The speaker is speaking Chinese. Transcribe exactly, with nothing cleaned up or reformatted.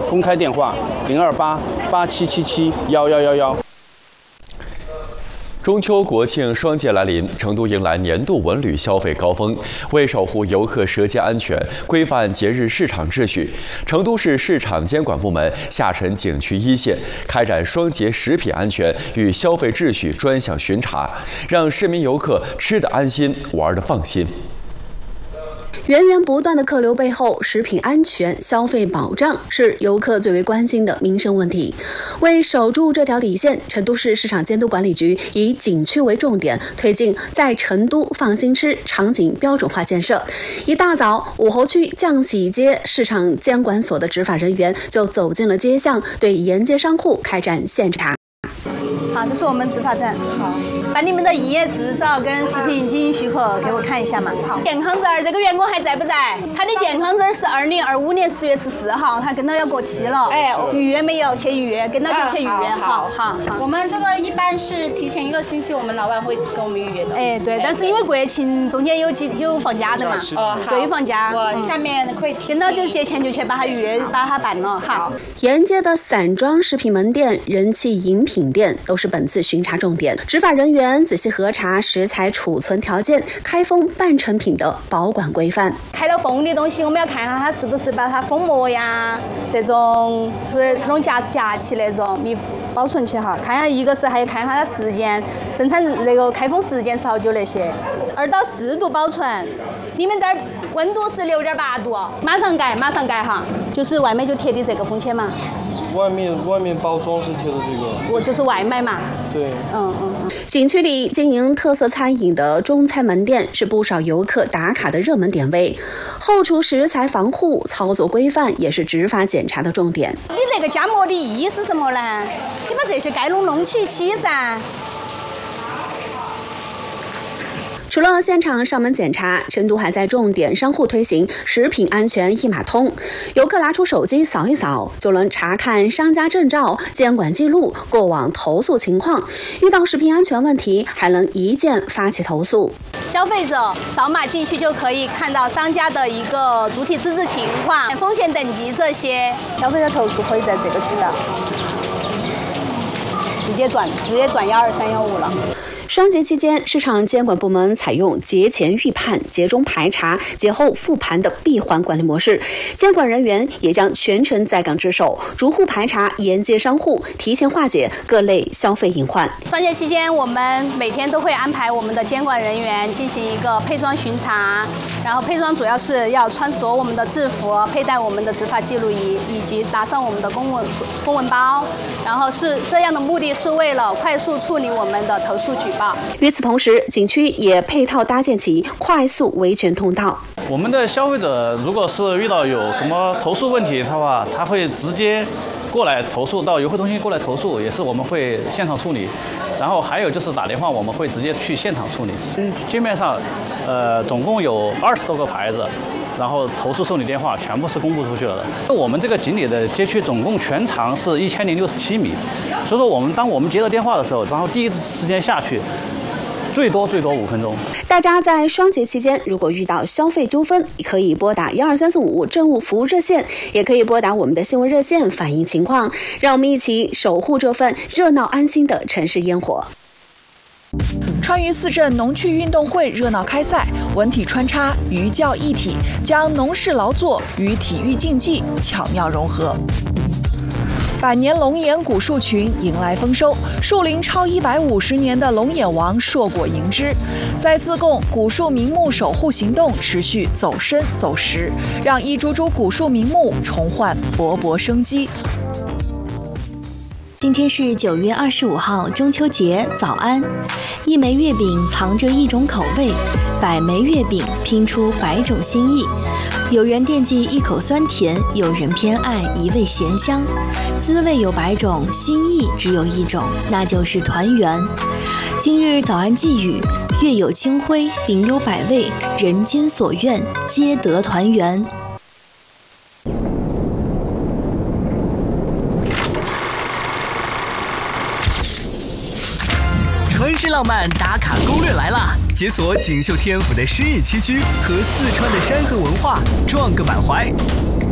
公开电话零二八八七七七幺幺幺幺。 中秋国庆双节来临，成都迎来年度文旅消费高峰。为守护游客舌尖安全，规范节日市场秩序，成都市市场监管部门下沉景区一线，开展双节食品安全与消费秩序专项巡查，让市民游客吃得安心，玩得放心。 源源不断的客流背后，食品安全、消费保障是游客最为关心的民生问题。为守住这条底线，成都市市场监督管理局以景区为重点，推进在成都放心吃场景标准化建设。一大早，武侯区绛喜街市场监管所的执法人员就走进了街巷，对沿街商户开展现查。 好，这是我们执法站。好，把你们的营业执照跟食品经营许可给我看一下嘛。好，健康证这个员工还在不在？他的健康证是二零二五年十月十四号，他跟到要过期了。哎，预约没有？去预约，跟到就去预约。好好好。 我们这个一般是提前一个星期，我们老板会跟我们预约的。 哎，对，但是因为国庆中间有几有放假的嘛。哦，对，有放假。 我下面会跟到就节前就去把他预约，把他办了。好。 沿街的散装食品门店、人气饮品店都是本次巡查重点，执法人员仔细核查食材储存条件、开封半成品的保管规范。 开了封的东西，我们要看看它是不是把它封膜呀，这种是那种夹子夹起那种密保存起哈。看下一个是还要看它的时间，生产那个开封时间是好久那些，二到四度保存。你们这儿温度是六点八度，马上改，马上改哈，就是外面就贴的这个封签嘛。 外面外面包装是贴的这个， 我就是外卖嘛。 对， 嗯嗯嗯。 景区里经营特色餐饮的中餐门店是不少游客打卡的热门点位，后厨食材防护、操作规范也是执法检查的重点。 你这个加膜的意义是什么呢？你把这些该弄弄起起噻。 除了现场上门检查，成都还在重点商户推行食品安全一码通，游客拿出手机扫一扫，就能查看商家证照、监管记录、过往投诉情况，遇到食品安全问题还能一键发起投诉。 消费者扫码进去就可以看到商家的一个主体资质情况、风险等级这些。消费者投诉可以在这个渠道直接转，直接转幺二三幺五了。 双节期间，市场监管部门采用节前预判、节中排查、节后复盘的闭环管理模式，监管人员也将全程在岗值守，逐户排查沿街商户，提前化解各类消费隐患。 双节期间，我们每天都会安排我们的监管人员进行一个配装巡查，然后配装主要是要穿着我们的制服，佩戴我们的执法记录仪，以及打上我们的公文公文包，然后是这样的目的是为了快速处理我们的投诉举报。 与此同时，景区也配套搭建起快速维权通道。 我们的消费者如果是遇到有什么投诉问题的话，他会直接过来投诉，到游客中心过来投诉，也是我们会现场处理。然后还有就是打电话，我们会直接去现场处理。街面上，呃，总共有二十多个牌子。然后投诉受理电话全部是公布出去了的。我们这个锦里的街区总共全长是一千零六十七米，所以说我们当我们接到电话的时候，然后第一时间下去，最多最多五分钟。 大家在双节期间，如果遇到消费纠纷，可以拨打幺二三四五政务服务热线，也可以拨打我们的新闻热线反映情况。让我们一起守护这份热闹安心的城市烟火。 川渝四镇农趣运动会热闹开赛，文体穿插，寓教一体，将农事劳作与体育竞技巧妙融合。百年龙眼古树群迎来丰收，树龄超一百五十年的龙眼王硕果盈枝。在自贡，古树名木守护行动持续走深走实，让一株株古树名木重焕勃勃生机。 今天是九月二十五号，中秋节，早安！一枚月饼藏着一种口味，百枚月饼拼出百种心意。有人惦记一口酸甜，有人偏爱一味咸香。滋味有百种，心意只有一种，那就是团圆。今日早安寄语：月有清辉，饼有百味，人间所愿，皆得团圆。 川式浪漫打卡攻略来啦！解锁锦绣天府的诗意栖居和四川的山河文化，壮个满怀。